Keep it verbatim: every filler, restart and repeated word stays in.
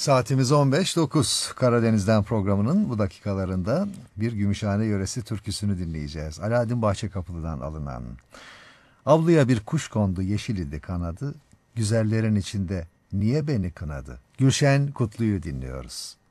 Saatimiz on beş dokuz. Karadeniz'den programının bu dakikalarında bir Gümüşhane yöresi türküsünü dinleyeceğiz. Alaaddin Bahçekapılı'dan alınan. Avluya bir kuş kondu, yeşil idi kanadı, güzellerin içinde niye beni kınadı? Gülşen Kutlu'yu dinliyoruz.